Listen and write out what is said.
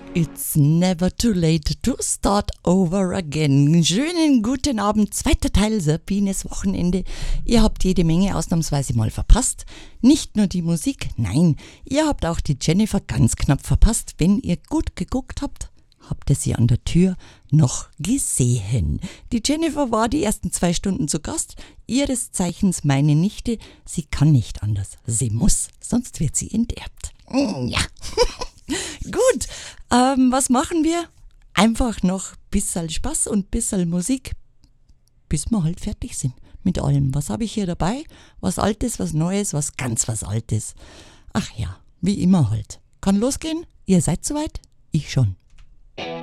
It's never too late to start over again. Schönen guten Abend, zweiter Teil Sabines Wochenende. Ihr habt jede Menge ausnahmsweise mal verpasst. Nicht nur die Musik, nein, ihr habt auch die Jennifer ganz knapp verpasst. Wenn ihr gut geguckt habt, habt ihr sie an der Tür noch gesehen. Die Jennifer war die ersten 2 Stunden zu Gast, ihres Zeichens meine Nichte. Sie kann nicht anders, sie muss, sonst wird sie enterbt. Ja. Gut, was machen wir? Einfach noch ein bisschen Spaß und ein bisschen Musik, bis wir halt fertig sind mit allem. Was habe ich hier dabei? Was Altes, was Neues, was Altes. Ach ja, wie immer halt. Kann losgehen? Ihr seid soweit? Ich schon.